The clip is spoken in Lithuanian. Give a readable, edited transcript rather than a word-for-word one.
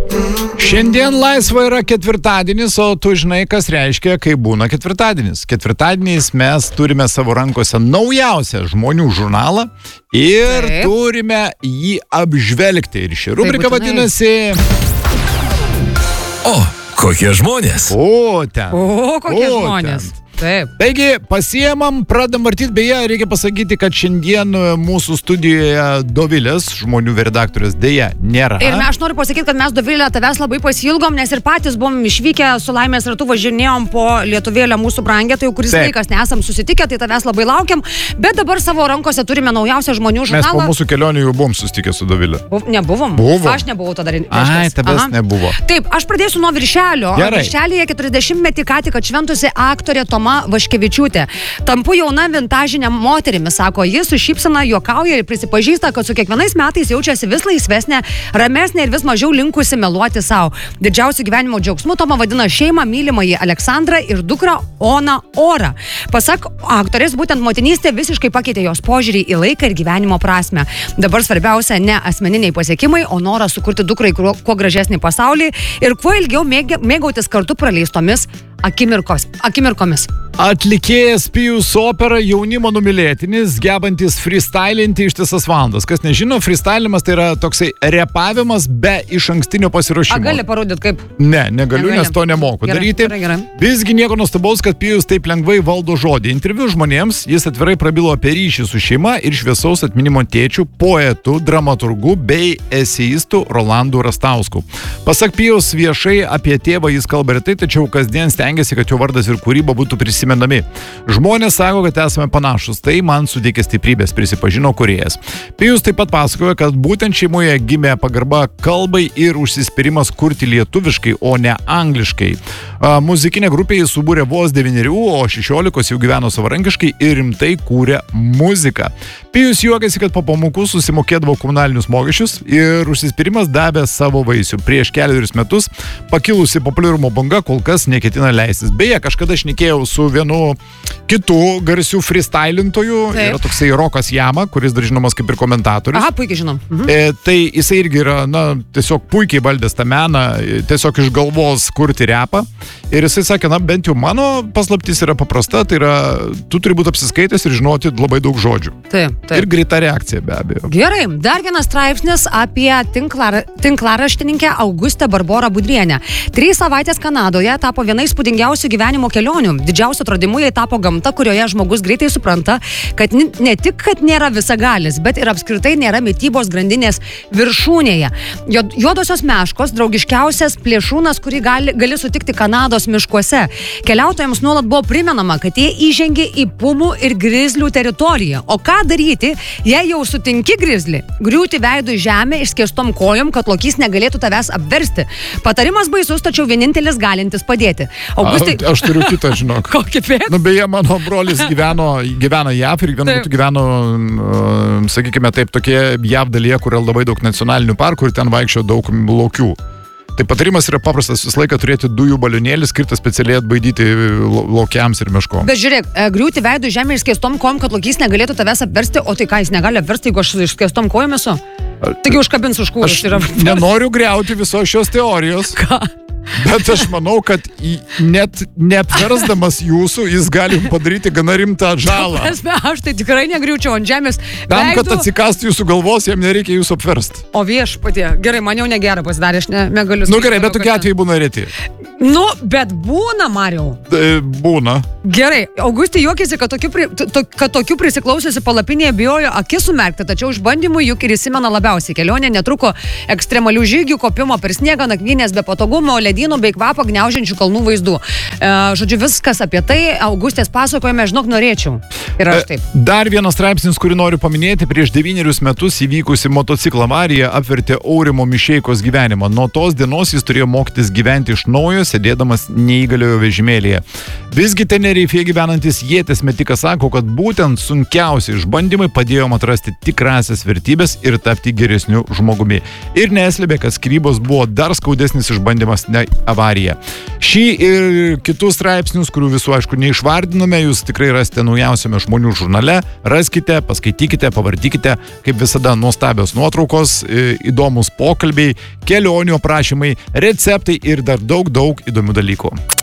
Šiandien laisva yra ketvirtadienis, o tu žinai, kas reiškia, kai būna ketvirtadienis. Ketvirtadieniais mes turime savo rankose naujausią žmonių žurnalą ir turime jį apžvelgti. Ir ši rubrika vadinasi... O, kokie žmonės? O, ten. O, kokie žmonės. Taip. Taigi, pasiemam, pradam vartyti, beje, reikia pasakyti, kad šiandien mūsų studijoje Dovilės, žmonių redaktorės, dėja nėra. Ir aš noriu pasakyti, kad mes, Dovilė, tavęs labai pasilgom, nes ir patys buvom išvykę su Laimės ratu, važinėjom po Lietuvėlę mūsų brangę, tai jau kuris laikas nesam susitikę, tai tavęs labai laukiam, bet dabar savo rankose turime naujausią žmonių žurnalą. Mes po mūsų kelionių jau buvom susitikę su Dovilė. Nebuvom? Buvo. Aš nebuvau tada. Ai, tavęs nebuvo. Taip, aš pradėsiu nuo viršelio. Gerai. Viršelėje 40-metį ką tik atšventusi aktorė Toma Vaškevičiūtė. Tampu jauna vintažinė moterimi, sako, jis su šypsena juokauja ir prisipažįsta, kad su kiekvienais metais jaučiasi vis laisvesnė, ramesnė ir vis mažiau linkusi meluoti savo. Didžiausiu gyvenimo džiaugsmu Toma vadina šeimą, mylimąjį Aleksandrą ir dukrą Oną Orą. Pasak aktorės, būtent motinystė visiškai pakeitė jos požiūrį į laiką ir gyvenimo prasmę. Dabar svarbiausia ne asmeniniai pasiekimai, o noras sukurti dukrai kuo gražesnį pasaulį ir kuo ilgiau mėgautis kartu praleistomis akimirkomis. Atlikėjas Pijus Opera, jaunimo numylėtinis, gebantis freestylinti ištisas valandas. Kas nežino, freestylimas tai yra toksai repavimas be išankstinio pasiruošimo. Gali parodyti kaip? Ne, negaliu, nes to nemoku daryti. Gerai. Visgi nieko nuostabaus, kad Pijus taip lengvai valdo žodį. Interviu žmonėms jis atvirai prabilo apie ryšį su šeima ir šviesaus atminimo tėčių, poetų, dramaturgų bei eseistų Rolandu Rastausku. Pasak Pijus, viešai apie tėvą jis kalba retai, tačiau kasdien stengiasi, kad jo vardas ir kūryba būtų prisimenami. Žmonės sako, kad esame panašus, tai man suteikia stiprybės, prisipažino kūrėjas. Pijus taip pat pasakoja, kad būtent šeimoje gimė pagarba kalbai ir užsispyrimas kurti lietuviškai, o ne angliškai. Muzikinė grupė jis subūrė vos 9, o 16 jau gyveno savarankiškai ir rimtai kūrė muziką. Pijus juokėsi, kad po pamokų susimokėdavo komunalinius mokesčius ir užsispyrimas davė savo vaisių. Prieš 4 metus pakilusi populiarumo banga kol kas neketina leistis. Beje, kažkada šnekėjau su vienu kitų garsių freestylintojų, yra toksai Rokas Jama, kuris dar žinomas kaip ir komentatorius. Aha, puikiai žinom. Tai jisai irgi yra, tiesiog puikiai valdęs tą meną, tiesiog iš galvos kurti repą. Ir jisai sakė, bent jau mano paslaptis yra paprasta, tai yra, tu turi būti apsiskaitęs ir žinoti labai daug žodžių. Taip. Ir greita reakcija be abejo. Gerai, dar vienas straipsnis apie tinklaraštininkę Augustę Barborą Budrienę. 3 savaitės Kanadoje tapo viena įspūdingiausių gyvenimo kelionių. Didžiausiu atradimu jai tapo gamta, kurioje žmogus greitai supranta, kad ne tik, kad nėra visagalis, bet ir apskritai nėra mitybos grandinės viršūnėje. Juodosios meškos, draugiškiausias plėšrūnas, kurį gali sutikti Kanados miškuose. Keliautojams nuolat buvo primenama, kad jie įžengė į pumų ir grizlių teritoriją. O ką daryti, jei jau sutinki grizlį? Griūti veidu į žemę išskėstom kojom, kad lokys negalėtų tavęs apversti. Patarimas baisus, tačiau vienintelis galintis padėti. Augustai... Aš turiu kitą, žinok. Kokį pėdą? Beje, mano brolis gyvena JAV ir vienu metu gyveno, sakykime taip, tokie JAV dalyje, kur yra labai daug nacionalinių parkų ir ten vaikščio daug lokių. Tai patarimas yra paprastas, visą laiką turėti dujų balionėlį skirtą specialiai atbaidyti lokiams ir meškoms. Bet žiūrėk, griūti veidų žemė išskėstom kojom, kad lokys negalėtų tavęs apversti, o tai ką, jis negali apversti, jeigu aš išskėstom kojom esu? Taigi užkabins už kūrus. Aš nenoriu griauti visos šios teorijos. Ką? Bet aš manau, kad net neapversdamas jūsų, jis gali padaryti gana rimtą žalą. Aš tai tikrai negriūčiau ant žemės. Tam, kad atsikastų jūsų galvos, jam nereikia jūsų apversti. O viešpatie, gerai, man jau negerą pasidarė, aš negaliu. Gerai, bet tokie atvejai būna reti. Bet būna, Mariau. Būna. Gerai, Augustė juokėsi, kad tokių prisiklausiusi palapinėje bijojo akis sumerkti, tačiau išbandymų juk ir įsimena labiausiai. Kelionė netruko ekstremalių žygių, kopimo per sniegą, nakvynės be patogumo, ledynų bei kvapą gniaužiančių kalnų vaizdų. Žodžiu, viskas apie tai Augustės pasakojime, žinok, norėčiau. Ir aš taip. Dar vienas straipsnis, kurį noriu paminėti, prieš 9 metus įvykusi motociklo avarija apvertė Aurimo Mišeikos gyvenimą. Nuo tos dienos jis turėjo mokytis gyventi iš naujo, sėdėdamas neįgaliojo vežimėlėje. Visgi Tenerifėje gyvenantis ieties metikas sako, kad būtent sunkiausi išbandymai padėjo jam atrasti tikrasias vertybės ir tapti geresniu žmogumi. Ir neslėpė, kad skyrybos buvo dar skaudesnis išbandymas nei avarija. Šį ir kitus straipsnius, kurių visų aišku neišvardinome, jūs tikrai rasite naujausiame Žmonių žurnale. Raskite, paskaitykite, pavartykite, kaip visada nuostabios nuotraukos, įdomus pokalbiai, kelionių aprašymai, receptai ir dar daug įdomių dalykų.